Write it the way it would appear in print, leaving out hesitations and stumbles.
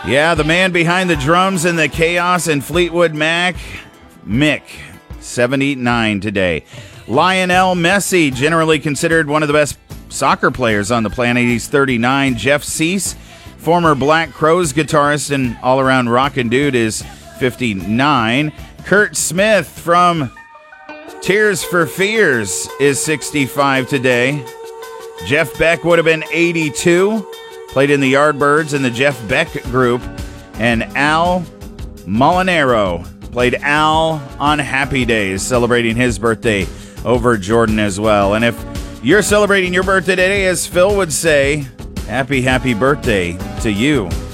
Yeah, the man behind the drums and the chaos in Fleetwood Mac, Mick, 79 today. Lionel Messi, generally considered one of the best soccer players on the planet. He's 39. Jeff Cease, former Black Crowes guitarist and all-around rockin' dude, is 59. Kurt Smith from Tears for Fears is 65 today. Jeff Beck would have been 82. Played in the Yardbirds and the Jeff Beck Group. And Al Molinaro played Al on Happy Days, celebrating his birthday over Jordan as well. And if you're celebrating your birthday today, as Phil would say, happy birthday to you.